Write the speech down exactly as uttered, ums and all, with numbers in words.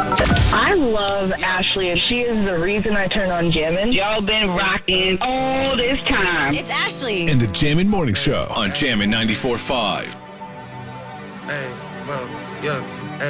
I love Ashley. She is the reason I turn on Jammin'. Y'all been rocking all this time. It's Ashley. And the Jammin' Morning Show on Jammin' ninety-four point five. Hey, well, yeah.